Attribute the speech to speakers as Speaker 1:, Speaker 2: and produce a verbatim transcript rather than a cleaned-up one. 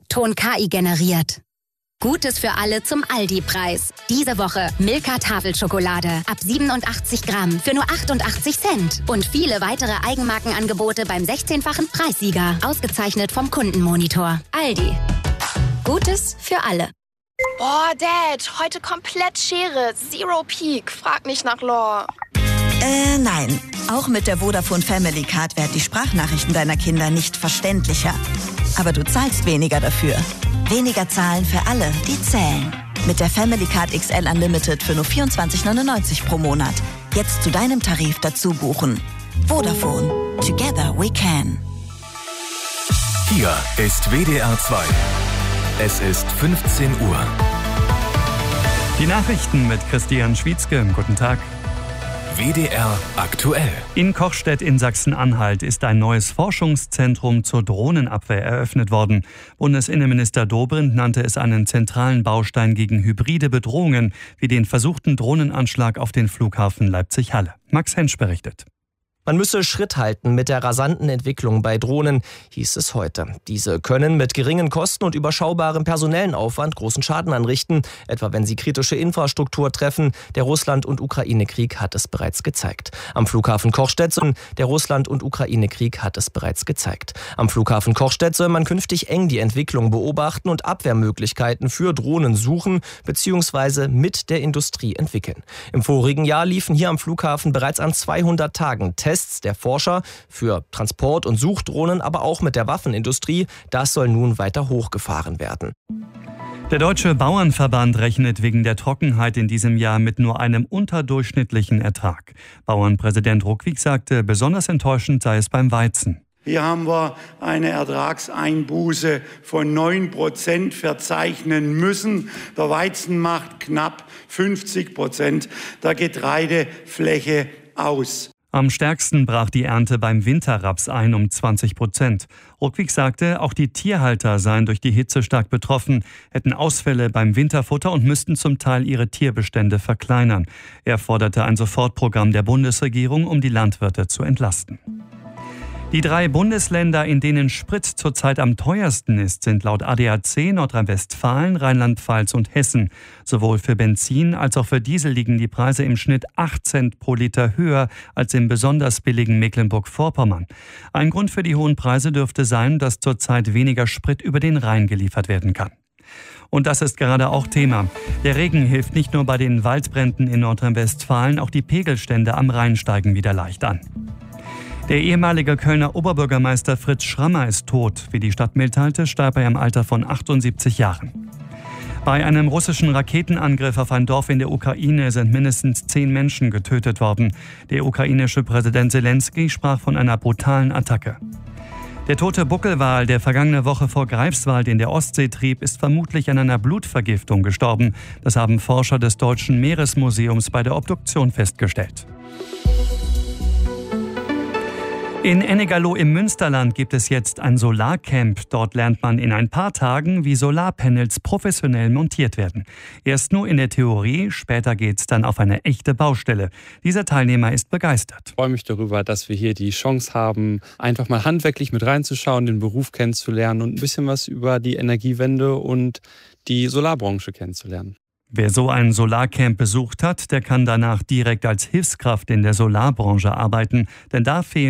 Speaker 1: Ton K I generiert. Gutes für alle zum Aldi-Preis. Diese Woche Milka Tafelschokolade ab siebenundachtzig Gramm für nur achtundachtzig Cent. Und viele weitere Eigenmarkenangebote beim sechzehnfachen Preissieger. Ausgezeichnet vom Kundenmonitor. Aldi. Gutes für alle.
Speaker 2: Boah, Dad, heute komplett Schere. Zero Peak. Frag nicht nach Lore.
Speaker 3: Äh, nein. Auch mit der Vodafone Family Card werden die Sprachnachrichten deiner Kinder nicht verständlicher. Aber du zahlst weniger dafür. Weniger zahlen für alle, die zählen. Mit der Family Card X L Unlimited für nur vierundzwanzig neunundneunzig pro Monat. Jetzt zu deinem Tarif dazu buchen. Vodafone. Together we can.
Speaker 4: Hier ist W D R zwei. Es ist fünfzehn Uhr.
Speaker 5: Die Nachrichten mit Christian Schwietzke. Guten Tag.
Speaker 4: W D R aktuell.
Speaker 5: In Kochstedt in Sachsen-Anhalt ist ein neues Forschungszentrum zur Drohnenabwehr eröffnet worden. Bundesinnenminister Dobrindt nannte es einen zentralen Baustein gegen hybride Bedrohungen, wie den versuchten Drohnenanschlag auf den Flughafen Leipzig-Halle. Max Hensch berichtet.
Speaker 6: Man müsse Schritt halten mit der rasanten Entwicklung bei Drohnen, hieß es heute. Diese können mit geringen Kosten und überschaubarem personellen Aufwand großen Schaden anrichten, etwa wenn sie kritische Infrastruktur treffen. Der Russland- und Ukraine-Krieg hat es bereits gezeigt. Am Flughafen Kochstedt, der Russland- und Ukraine-Krieg hat es bereits gezeigt. Am Flughafen Kochstedt soll man künftig eng die Entwicklung beobachten und Abwehrmöglichkeiten für Drohnen suchen bzw. mit der Industrie entwickeln. Im vorigen Jahr liefen hier am Flughafen bereits an zweihundert Tagen Tests der Forscher für Transport- und Suchdrohnen, aber auch mit der Waffenindustrie. Das soll nun weiter hochgefahren werden.
Speaker 5: Der Deutsche Bauernverband rechnet wegen der Trockenheit in diesem Jahr mit nur einem unterdurchschnittlichen Ertrag. Bauernpräsident Ruckwieg sagte, besonders enttäuschend sei es beim Weizen.
Speaker 7: Hier haben wir eine Ertragseinbuße von neun Prozent verzeichnen müssen. Der Weizen macht knapp fünfzig Prozent der Getreidefläche aus.
Speaker 5: Am stärksten brach die Ernte beim Winterraps ein um zwanzig Prozent. Ruckwieg sagte, auch die Tierhalter seien durch die Hitze stark betroffen, hätten Ausfälle beim Winterfutter und müssten zum Teil ihre Tierbestände verkleinern. Er forderte ein Sofortprogramm der Bundesregierung, um die Landwirte zu entlasten. Die drei Bundesländer, in denen Sprit zurzeit am teuersten ist, sind laut A D A C Nordrhein-Westfalen, Rheinland-Pfalz und Hessen. Sowohl für Benzin als auch für Diesel liegen die Preise im Schnitt acht Cent pro Liter höher als im besonders billigen Mecklenburg-Vorpommern. Ein Grund für die hohen Preise dürfte sein, dass zurzeit weniger Sprit über den Rhein geliefert werden kann. Und das ist gerade auch Thema. Der Regen hilft nicht nur bei den Waldbränden in Nordrhein-Westfalen, auch die Pegelstände am Rhein steigen wieder leicht an. Der ehemalige Kölner Oberbürgermeister Fritz Schrammer ist tot. Wie die Stadt mitteilte, starb er im Alter von achtundsiebzig Jahren. Bei einem russischen Raketenangriff auf ein Dorf in der Ukraine sind mindestens zehn Menschen getötet worden. Der ukrainische Präsident Zelensky sprach von einer brutalen Attacke. Der tote Buckelwal, der vergangene Woche vor Greifswald in der Ostsee trieb, ist vermutlich an einer Blutvergiftung gestorben. Das haben Forscher des Deutschen Meeresmuseums bei der Obduktion festgestellt. In Ennegerloh im Münsterland gibt es jetzt ein Solarcamp. Dort lernt man in ein paar Tagen, wie Solarpanels professionell montiert werden. Erst nur in der Theorie, später geht's dann auf eine echte Baustelle. Dieser Teilnehmer ist begeistert.
Speaker 8: Ich freue mich darüber, dass wir hier die Chance haben, einfach mal handwerklich mit reinzuschauen, den Beruf kennenzulernen und ein bisschen was über die Energiewende und die Solarbranche kennenzulernen.
Speaker 5: Wer so ein Solarcamp besucht hat, der kann danach direkt als Hilfskraft in der Solarbranche arbeiten, denn da fehlen